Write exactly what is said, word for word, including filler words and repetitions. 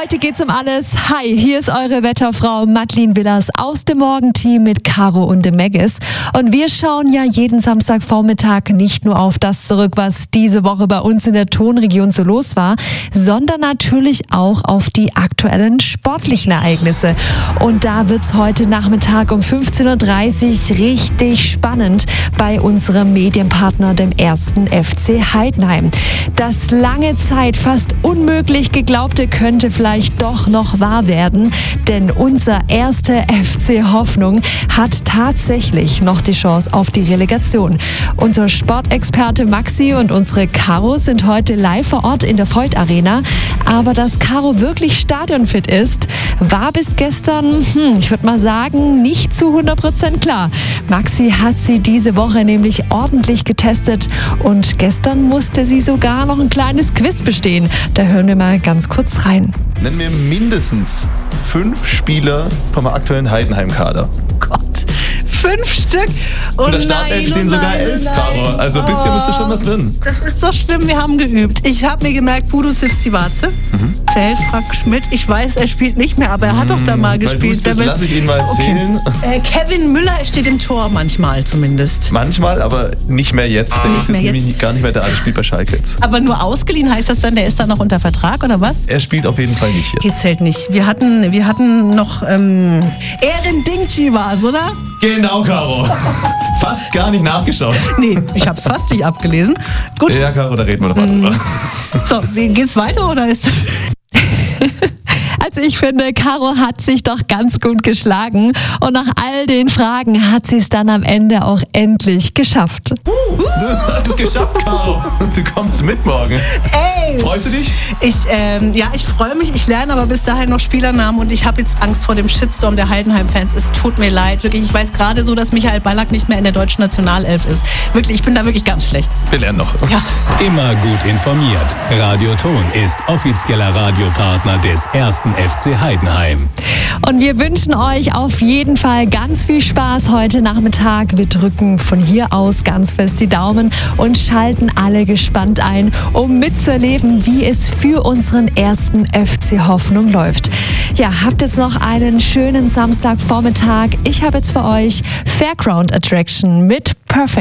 Heute geht's um alles. Hi, hier ist eure Wetterfrau Madeleine Willers aus dem Morgenteam mit Caro und dem Maggis. Und wir schauen ja jeden Samstagvormittag nicht nur auf das zurück, was diese Woche bei uns in der Tonregion so los war, sondern natürlich auch auf die aktuellen sportlichen Ereignisse. Und da wird's heute Nachmittag um fünfzehn Uhr dreißig richtig spannend bei unserem Medienpartner, dem ersten F C Heidenheim. Das lange Zeit fast unmöglich geglaubte könnte vielleicht doch noch wahr werden, denn unser erster F C Hoffnung hat tatsächlich noch die Chance auf die Relegation. Unser Sportexperte Maxi und unsere Caro sind heute live vor Ort in der Voith Arena, aber dass Caro wirklich stadionfit ist, war bis gestern, hm, ich würde mal sagen, nicht zu hundert Prozent klar. Maxi hat sie diese Woche nämlich ordentlich getestet und gestern musste sie sogar noch ein kleines Quiz bestehen. Da hören wir mal ganz kurz rein. Nennen wir mindestens fünf Spieler vom aktuellen Heidenheim-Kader. Gott, fünf Stück? Oh in der Startelf stehen oh sogar elf, Caro. Also ein bisschen oh, müsste schon was drin. Das ist doch schlimm, wir haben geübt. Ich habe mir gemerkt, Budu Sivcivace, mhm. zählt Frank Schmidt. Ich weiß, er spielt nicht mehr, aber er hat doch da mal Weil gespielt. Bist, lass ich ihn mal erzählen. Okay. Äh, Kevin Müller steht im Tor manchmal zumindest. Manchmal, aber nicht mehr jetzt. Der ist jetzt nämlich gar nicht mehr da. Der spielt bei Schalke jetzt. Aber nur ausgeliehen, heißt das dann, der ist dann noch unter Vertrag oder was? Er spielt auf jeden Fall nicht hier. Hier zählt nicht. Wir hatten, wir hatten noch ähm, Eren Dingchi war's, oder? Genau, Caro. Fast gar nicht nachgeschaut. Nee, ich hab's fast nicht abgelesen. Gut. Ja, Caro, da reden wir doch mal drüber. So, geht's weiter oder ist das... Also ich finde, Caro hat sich doch ganz gut geschlagen und nach all den Fragen hat sie es dann am Ende auch endlich geschafft. Uh, du hast es geschafft, Caro. Du kommst mit morgen. Ey! Freust du dich? Ich, ähm, ja, ich freue mich. Ich lerne aber bis dahin noch Spielernamen und ich habe jetzt Angst vor dem Shitstorm der Heidenheim-Fans. Es tut mir leid, wirklich. Ich weiß gerade so, dass Michael Ballack nicht mehr in der deutschen Nationalelf ist. Wirklich, ich bin da wirklich ganz schlecht. Wir lernen noch. Ja. Immer gut informiert. Radio Ton ist offizieller Radiopartner des ersten F C Heidenheim. Und wir wünschen euch auf jeden Fall ganz viel Spaß heute Nachmittag. Wir drücken von hier aus ganz fest die Daumen und schalten alle gespannt ein, um mitzuerleben, wie es für unseren ersten F C Hoffnung läuft. Ja, habt jetzt noch einen schönen Samstagvormittag. Ich habe jetzt für euch Fairground Attraction mit Perfect.